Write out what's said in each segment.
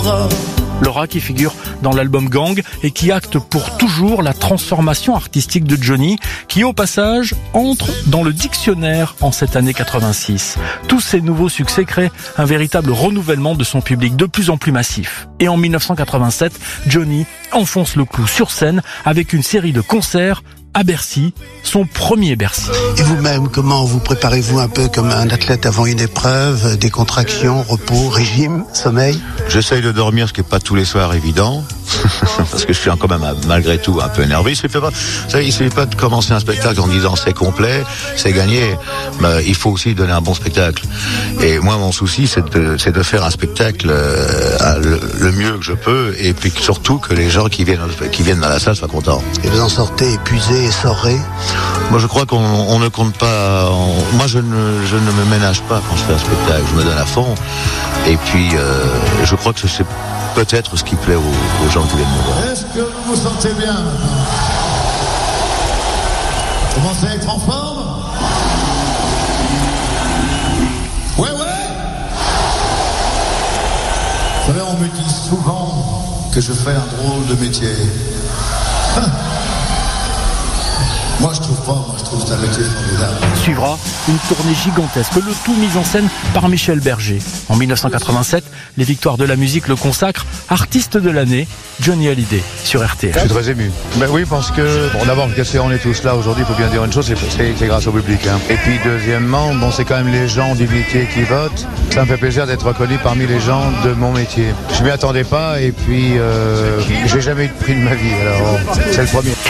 Laura. Laura qui figure dans l'album Gang et qui acte pour toujours la transformation artistique de Johnny, qui au passage entre dans le dictionnaire en cette année 86. Tous ces nouveaux succès créent un véritable renouvellement de son public de plus en plus massif. Et en 1987, Johnny enfonce le clou sur scène avec une série de concerts à Bercy, son premier Bercy. Et vous-même, comment vous préparez-vous un peu comme un athlète avant une épreuve, des contractions, repos, régime, sommeil? J'essaye de dormir, ce qui n'est pas tous les soirs évident, parce que je suis quand même malgré tout un peu énervé. Il suffit pas de commencer un spectacle en disant c'est complet, c'est gagné. Mais il faut aussi donner un bon spectacle. Et moi, mon souci, c'est de faire un spectacle le mieux que je peux, et puis surtout que les gens qui viennent dans la salle soient contents. Et vous en sortez épuisé, essoré? Moi, je crois qu'on ne compte pas. Moi, je ne me ménage pas quand je fais un spectacle. Je me donne à fond. Et puis, je crois que c'est peut-être ce qui plaît aux gens qui viennent me voir. Est-ce que vous vous sentez bien maintenant? Commencez à être en forme? Ouais. Vous savez, on me dit souvent que je fais un drôle de métier. Moi, je trouve pas. Moi, je trouve que c'est un métier formidable. Suivra une tournée gigantesque, le tout mis en scène par Michel Berger. En 1987, les Victoires de la musique le consacrent artiste de l'année, Johnny Hallyday, sur RTL. Je suis très ému. Ben oui, parce que, d'abord, si on est tous là aujourd'hui, il faut bien dire une chose, c'est grâce au public. Hein. Et puis, deuxièmement, c'est quand même les gens du métier qui votent. Ça me fait plaisir d'être reconnu parmi les gens de mon métier. Je m'y attendais pas, et puis, j'ai jamais eu de prix de ma vie, alors c'est le premier.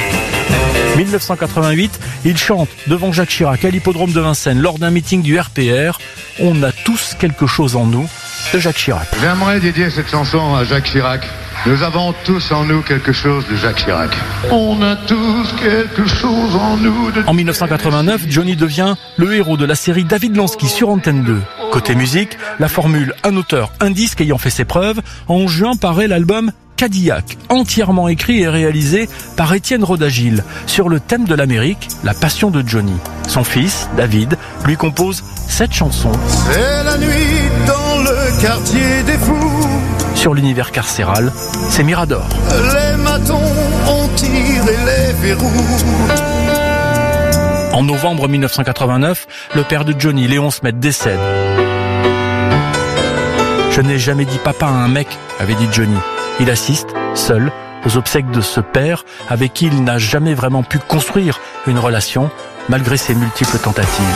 1988, il chante devant Jacques Chirac à l'hippodrome de Vincennes lors d'un meeting du RPR. On a tous quelque chose en nous, de Jacques Chirac. J'aimerais dédier cette chanson à Jacques Chirac. Nous avons tous en nous quelque chose de Jacques Chirac. On a tous quelque chose en nous de... En 1989, Johnny devient le héros de la série David Lansky sur Antenne 2. Côté musique, la formule un auteur, un disque ayant fait ses preuves, en juin paraît l'album Cadillac, entièrement écrit et réalisé par Étienne Rodagil, sur le thème de l'Amérique, la passion de Johnny. Son fils, David, lui compose 7 chansons. C'est la nuit dans le quartier des fous. Sur l'univers carcéral, c'est Mirador. Les matons ont tiré les verrous. En novembre 1989, le père de Johnny, Léon Smet, décède. Je n'ai jamais dit papa à un mec, avait dit Johnny. Il assiste, seul, aux obsèques de ce père avec qui il n'a jamais vraiment pu construire une relation, malgré ses multiples tentatives.